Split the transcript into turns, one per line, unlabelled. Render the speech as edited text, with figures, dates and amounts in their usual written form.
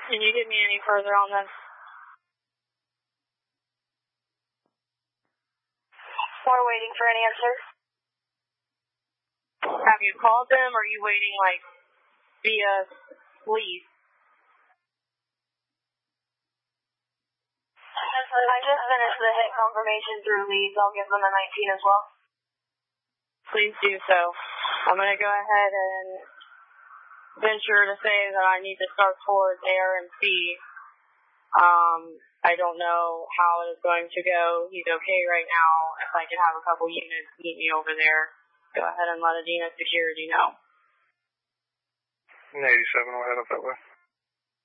Can you get me any further on this?
We're waiting for an answer.
Have you called them, or are you waiting, like, via police?
I just finished the hit confirmation through Leeds. I'll give them a 19 as well.
Please do so. I'm going to go ahead and venture to say that I need to start towards ARMC. I don't know how it is going to go. He's okay right now. If I can have a couple units meet me over there, go ahead and let Adena Security know.
87 will head up that way.